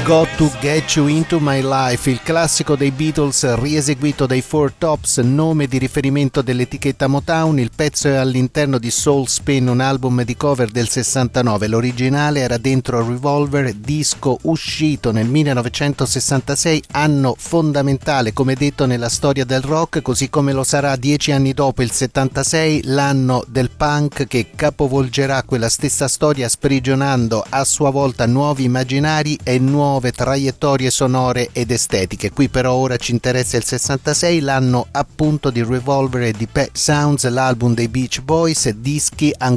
Got to Get You Into My Life, il classico dei Beatles rieseguito dai Four Tops, nome di riferimento dell'etichetta Motown. Il pezzo è all'interno di Soul Spin, un album di cover del 69. L'originale era dentro Revolver, disco uscito nel 1966, anno fondamentale come detto nella storia del rock, così come lo sarà 10 anni dopo, il 76, l'anno del punk che capovolgerà quella stessa storia sprigionando a sua volta nuovi immaginari e nuove traiettorie sonore ed estetiche. Qui però ora ci interessa il 66, l'anno appunto di Revolver e di Pet Sounds, l'album dei Beach Boys, dischi